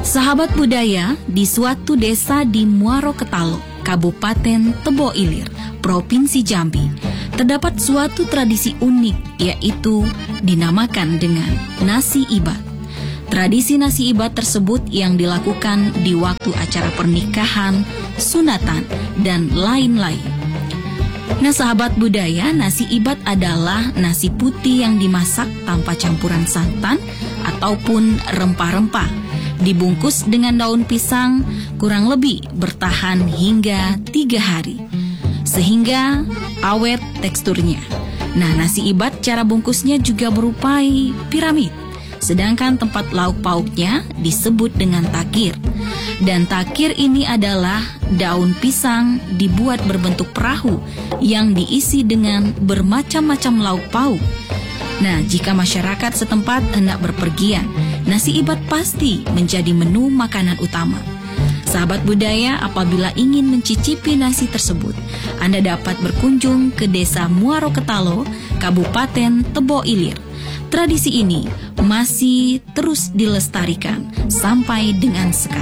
Sahabat budaya, di suatu desa di Muaro Ketalo, Kabupaten Tebo Ilir, Provinsi Jambi, terdapat suatu tradisi unik, yaitu dinamakan dengan nasi ibat. Tradisi nasi ibat tersebut yang dilakukan di waktu acara pernikahan, sunatan, dan lain-lain. Nah, sahabat budaya, nasi ibat adalah nasi putih yang dimasak tanpa campuran santan ataupun rempah-rempah, dibungkus dengan daun pisang, kurang lebih bertahan hingga 3 hari, sehingga awet teksturnya. Nah, nasi ibat cara bungkusnya juga berupa piramid, sedangkan tempat lauk pauknya disebut dengan takir. Dan takir ini adalah daun pisang dibuat berbentuk perahu yang diisi dengan bermacam-macam lauk pauk. Nah, jika masyarakat setempat hendak berpergian, nasi ibat pasti menjadi menu makanan utama. Sahabat budaya, apabila ingin mencicipi nasi tersebut, Anda dapat berkunjung ke Desa Muaro Ketalo, Kabupaten Tebo Ilir. Tradisi ini masih terus dilestarikan sampai dengan sekarang.